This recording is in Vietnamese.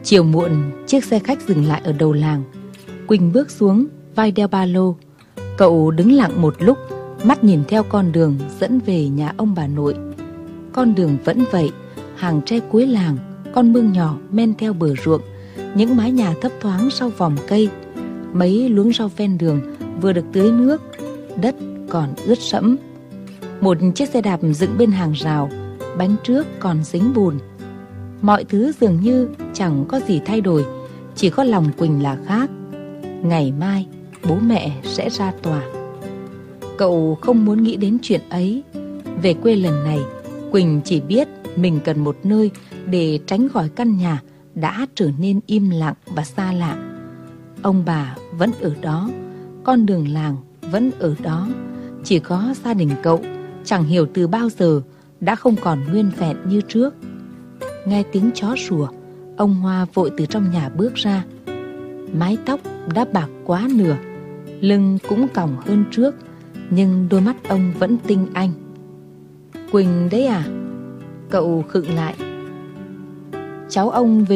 Chiều muộn, chiếc xe khách dừng lại ở đầu làng. Quỳnh bước xuống, vai đeo ba lô. Cậu đứng lặng một lúc, mắt nhìn theo con đường dẫn về nhà ông bà nội. Con đường vẫn vậy, hàng tre cuối làng, con mương nhỏ men theo bờ ruộng, những mái nhà thấp thoáng sau vòng cây. Mấy luống rau ven đường vừa được tưới nước, đất còn ướt sẫm. Một chiếc xe đạp dựng bên hàng rào, bánh trước còn dính bùn. Mọi thứ dường như chẳng có gì thay đổi, chỉ có lòng Quỳnh là khác. Ngày mai bố mẹ sẽ ra tòa. Cậu không muốn nghĩ đến chuyện ấy. Về quê lần này, Quỳnh chỉ biết mình cần một nơi để tránh khỏi căn nhà đã trở nên im lặng và xa lạ. Ông bà vẫn ở đó, con đường làng vẫn ở đó. Chỉ có gia đình cậu chẳng hiểu từ bao giờ đã không còn nguyên vẹn như trước. Nghe tiếng chó sủa, ông Hoa vội từ trong nhà bước ra. Mái tóc đã bạc quá nửa, lưng cũng còng hơn trước, nhưng đôi mắt ông vẫn tinh anh. Quỳnh đấy à? Cậu khựng lại. Cháu ông về